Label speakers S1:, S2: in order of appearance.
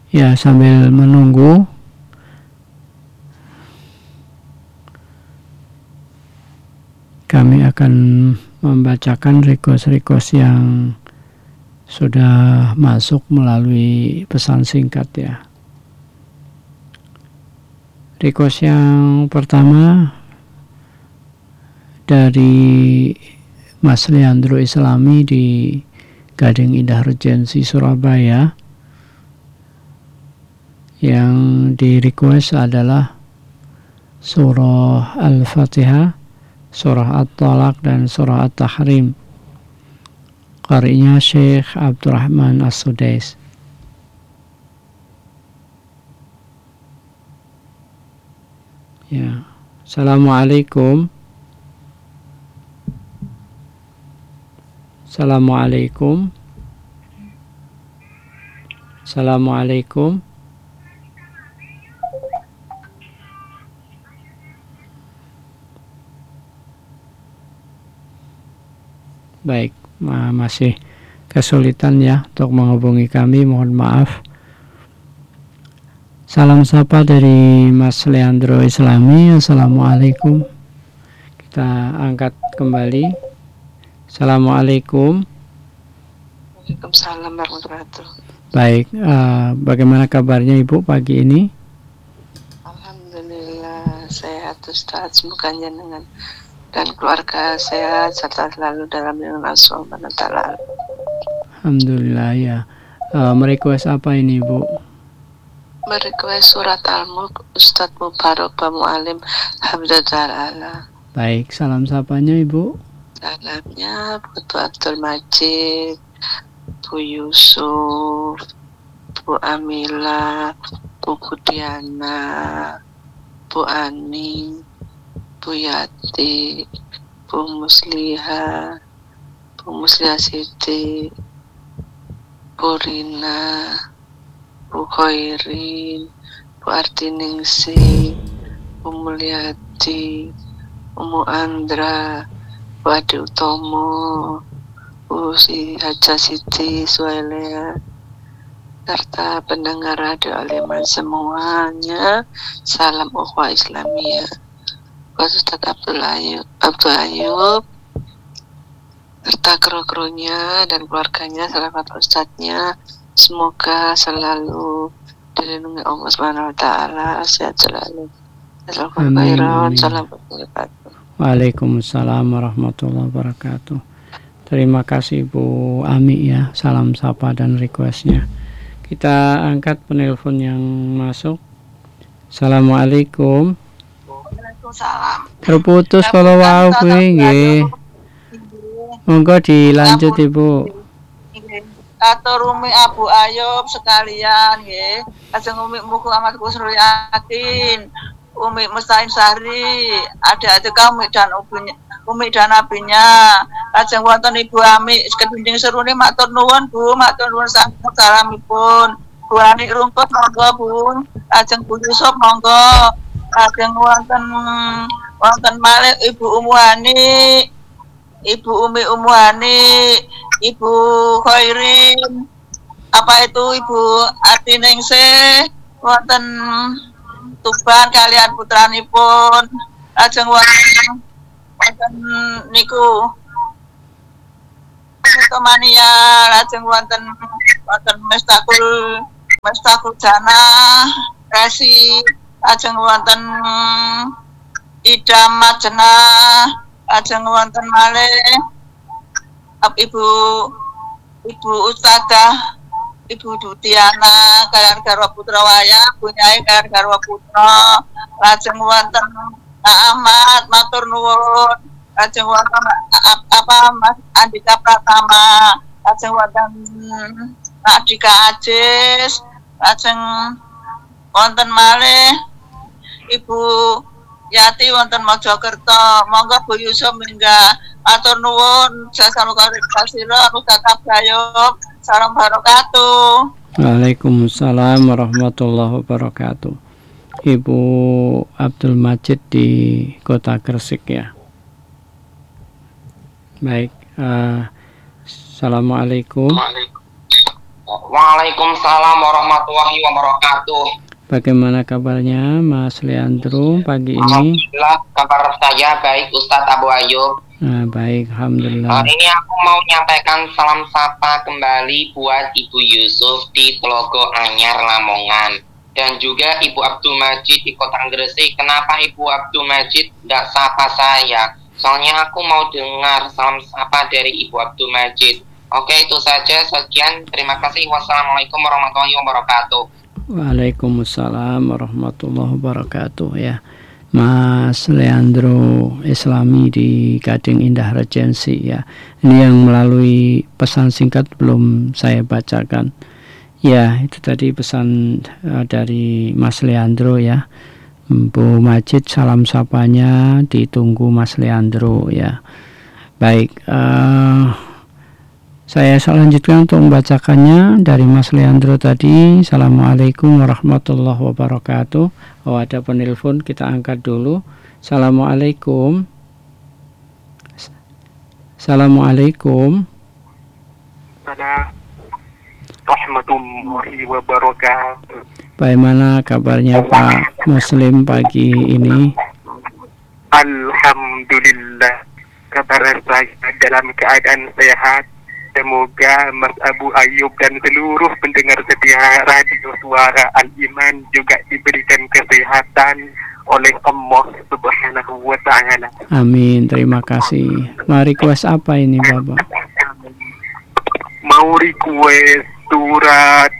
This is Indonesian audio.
S1: Ya, sambil menunggu kami akan membacakan request-request yang sudah masuk melalui pesan singkat ya. Request yang pertama dari Mas Leandro Islami di Gading Indah Regency Surabaya. Yang di request adalah surah Al-Fatihah, surah At-Talaq dan surah At-Tahrim. Qari'nya Syekh Abdurrahman As-Sudais. Ya. Assalamualaikum. Assalamualaikum. Assalamualaikum. Baik, masih kesulitan ya untuk menghubungi kami, mohon maaf. Salam sapa dari Mas Leandro Islami. Assalamualaikum. Kita angkat kembali. Assalamualaikum.
S2: Waalaikumsalam warahmatullahi wabarakatuh.
S1: Baik, bagaimana kabarnya Ibu pagi ini?
S2: Alhamdulillah sehat Ustaz, semoga jenengan dan keluarga sehat serta selalu dalam lindungan Allah Subhanahu wa taala.
S1: Alhamdulillah ya. Merequest apa ini Bu?
S2: Merequest surat Al-Mulk Ustaz Mubarak Ba Mu'alim Hamdalillah.
S1: Baik, salam sapanya Ibu.
S2: Salamnya Putu Abdul Majid, Bu Yusuf, Bu Amila, Bu Budiana, Bu Ani, Bu Yati, Bu Musliha, Bu Musliha Siti, Bu Rina, Bu Khairin, Bu Artiningsi, Bu Mulyati, Umu Andra, Bu Adi Utomo, Bu Haja Siti Suelea, serta pendengar radio Aliman semuanya. Salam ukhuwah Islamiyah. Ustaz Abdul Ayub serta kru-krunya dan keluarganya, sahabat ustadznya, semoga selalu dilindungi Allah Subhanahu wa taala, sehat selalu.
S1: Waalaikumsalam warahmatullahi wabarakatuh. Terima kasih Bu Ami ya, salam sapa dan requestnya. Kita angkat penelpon yang masuk. Assalamualaikum.
S2: Waalaikumsalam.
S1: Terputus kalau wau kuwi nggih. Monggo dilanjut Ibu.
S3: Atur Umi Abu Ayub sekalian nggih. Lajeng Umi Muku Ahmad Kusnul Yakin, Umi Mustain Sari, adik-adik kami dan Umi dan abinya. Lajeng wonten Ibu Ami kedinding serune matur nuwun Bu, matur nuwun sanget salamipun. Bu Ani Rumput monggo Bu. Lajeng Bu Yusuf monggo. Lajeng wonten malih Ibu Umuhani, Ibu Umi Umuhani, Ibu Khairin, apa itu Ibu Artiningsih, wonten Tuban kalian putranipun. Lajeng wonten niku Mania, lajeng wonten Mestakul Jana Resi, lajeng wonten Idam Majena, lajeng wonten malih Ibu Ustadzah Ibu Dutiana kalian garwa putra wayah, Bu Nyai kalian garwa putra. Lajeng wonten Ahmad matur nuwun. Lajeng wonten Mas Andika Pratama, lajeng wonten Andika Ajis, lajeng wonten malih Ibu Yati wonten Mojokerto. Monggo Bu Yusuf minggah matur nuwun jazakallahu khairan Ustaz Abdul. Salam barakatuh.
S1: Waalaikumsalam warahmatullahi wabarakatuh. Ibu Abdul Majid di Kota Gresik ya. Baik, Assalamualaikum.
S4: Waalaikumsalam warahmatullahi wabarakatuh.
S1: Bagaimana kabarnya Mas Leandro pagi ini?
S4: Alhamdulillah, kabar saya baik Ustadz Abu Ayub.
S1: Nah, baik, alhamdulillah.
S4: Ini aku mau menyampaikan salam sapa kembali buat Ibu Yusuf di Telogo Anyar Lamongan, dan juga Ibu Abdul Majid di Kota Gresik. Kenapa Ibu Abdul Majid nggak sapa saya? Soalnya aku mau dengar salam sapa dari Ibu Abdul Majid. Oke, itu saja. Sekian. Terima kasih. Wassalamualaikum warahmatullahi wabarakatuh.
S1: Waalaikumsalam warahmatullahi wabarakatuh ya. Mas Leandro Islami di Gading Indah Regency ya. Ini yang melalui pesan singkat belum saya bacakan. Ya, itu tadi pesan dari Mas Leandro ya. Bu Majid salam sapanya ditunggu Mas Leandro ya. Baik, saya lanjutkan untuk membacakannya dari Mas Leandro tadi. Assalamualaikum warahmatullahi wabarakatuh. Oh, ada penelpon, kita angkat dulu. Assalamualaikum. Assalamualaikum.
S5: Warahmatullahi wabarakatuh.
S1: Bagaimana kabarnya Pak Muslim pagi ini?
S5: Alhamdulillah, kabar saya dalam keadaan sehat. Semoga Mas Abu Ayub dan seluruh pendengar setia Radio Suara Al-Iman juga diberikan kesehatan oleh Allah Subhanahu wa Ta'ala.
S1: Amin, terima kasih. Mau request apa ini Bapak?
S5: Mau request surat